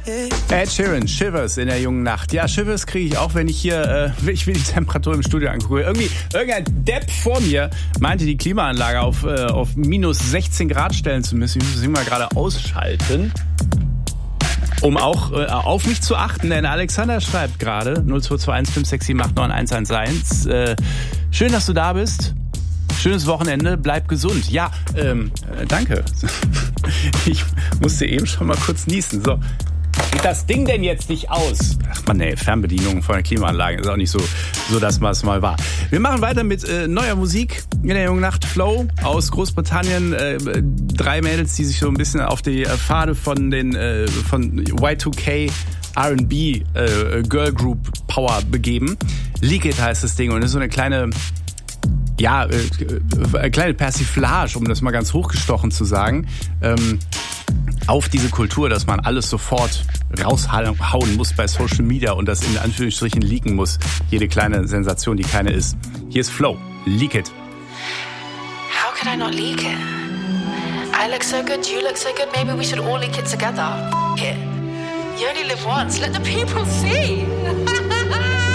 Ed Sheeran, Shivers in der jungen Nacht. Ja, Shivers kriege ich auch, wenn ich hier, ich will die Temperatur im Studio angucken. Irgendein Depp vor mir meinte, die Klimaanlage auf minus 16 Grad stellen zu müssen. Ich muss sie mal gerade ausschalten, um auch auf mich zu achten. Denn Alexander schreibt gerade 0221 567 89111. Schön, dass du da bist. Schönes Wochenende, bleib gesund. Ja, danke. Ich musste eben schon mal kurz niesen. So, geht das Ding denn jetzt nicht aus? Ach man, ey, Fernbedienung von der Klimaanlage ist auch nicht so dass was mal war. Wir machen weiter mit neuer Musik in der jungen Nacht. Flow aus Großbritannien. 3 Mädels, die sich so ein bisschen auf die Pfade von Y2K R&B Girl Group Power begeben. Leak It heißt das Ding und ist so eine kleine Persiflage, um das mal ganz hochgestochen zu sagen, auf diese Kultur, dass man alles sofort raushauen muss bei Social Media und das in Anführungsstrichen leaken muss. Jede kleine Sensation, die keine ist. Hier ist Flow. Leak It. How could I not leak it? I look so good, you look so good, maybe we should all leak it together. It. You only live once, let the people see.